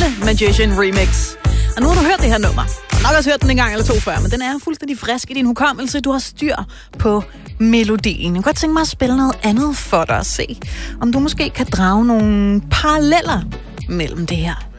Lille Magician Remix. Og nu har du hørt det her nummer. Du har nok også hørt den en gang eller to før, men den er fuldstændig frisk i din hukommelse. Du har styr på melodien. Jeg kunne godt tænke mig at spille noget andet for dig og se, om du måske kan drage nogle paralleller mellem det her.